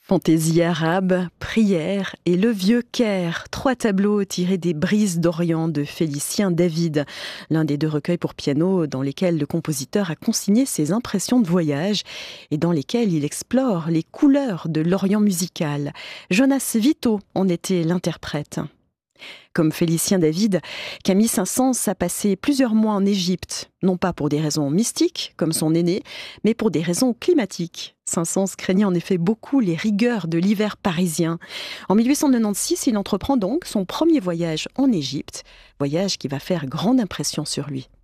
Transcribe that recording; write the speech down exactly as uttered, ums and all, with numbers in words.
Fantaisie arabe, prière et le vieux Caire, trois tableaux tirés des Brises d'Orient de Félicien David, l'un des deux recueils pour piano dans lesquels le compositeur a consigné ses impressions de voyage et dans lesquels il explore les couleurs de l'Orient musical. Jonas Vito en était l'interprète. Comme Félicien David, Camille Saint-Saëns a passé plusieurs mois en Égypte, non pas pour des raisons mystiques, comme son aîné, mais pour des raisons climatiques. Saint-Saëns craignait en effet beaucoup les rigueurs de l'hiver parisien. En mille huit cent quatre-vingt-seize, il entreprend donc son premier voyage en Égypte, voyage qui va faire grande impression sur lui.